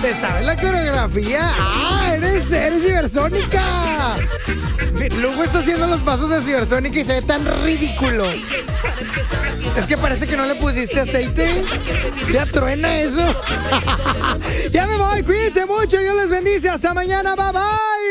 ¿Te sabes la coreografía? ¡Ah! Eres Cibersónica. Luego está haciendo los pasos de Cibersónica y se ve tan ridículo. Es que parece que no le pusiste aceite. Ya truena eso. Ya me voy, cuídense mucho, Dios les bendice. Hasta mañana, bye bye.